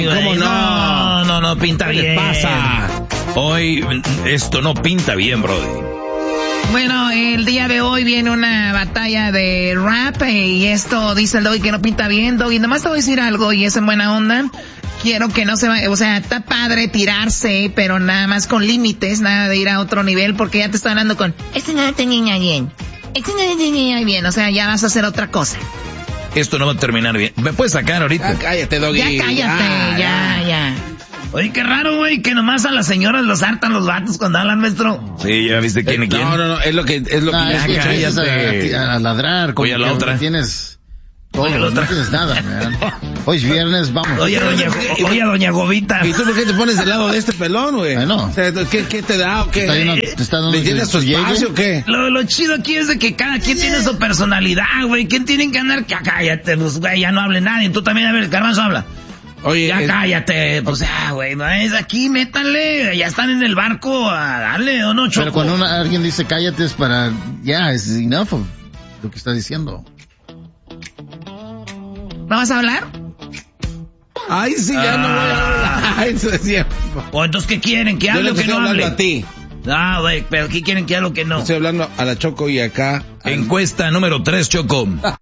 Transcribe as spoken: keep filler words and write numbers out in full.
¿Cómo no? No, no, no pinta ¿Qué bien. le pasa? Hoy esto no pinta bien, brody. Bueno, el día de hoy viene una batalla de rap y esto dice el Doggy que no pinta bien. Doggy, nomás te voy a decir algo y es en buena onda. Quiero que no se vaya, o sea, está padre tirarse, pero nada más con límites, nada de ir a otro nivel porque ya te estoy hablando con, este no te niña bien, este no te niña bien, o sea, ya vas a hacer otra cosa. Esto no va a terminar bien. ¿Me puedes sacar ahorita? Ya cállate, Doggy. Ya cállate, Ah, ya, ya. Oye, qué raro, güey, que nomás a las señoras los hartan los vatos cuando hablan, maestro. Sí, ya viste quién Eh, y quién. No, no, no, es lo que, es lo No, que es que ya empiezas cállate. a, a ladrar. como Voy a la que otra. Tienes todo, Voy a la otra. no tienes nada, man. Hoy es viernes, vamos. Oye, doña, oye, doña Gobita. ¿Y tú por qué te pones del lado de este pelón, güey? Bueno. O sea, ¿qué, ¿qué te da o qué? ¿Te está dando- te está dando ¿Le tienes tu su llegue? espacio o qué? Lo, lo chido aquí es de que cada quien tiene su personalidad, güey. ¿Quién tiene que andar? Ya cállate, pues, güey, ya no hable nadie. Tú también, a ver, Garbanzo habla. Oye, Ya es- cállate, pues ya, güey, no es aquí, métanle, ya están en el barco, a darle, ¿o no, Choco? Pero cuando una- alguien dice cállate es para, ya, es enough of lo que está diciendo. ¿No vas a hablar? Ay, sí, ya no voy a hablar. Ay, eso decía. O entonces, ¿qué quieren? ¿Que Yo hable le o que estoy no hablando hable? a ti. Ah, güey, pero ¿qué quieren que hable o que no? Estoy hablando a la Choco y acá. Encuesta número tres, Choco.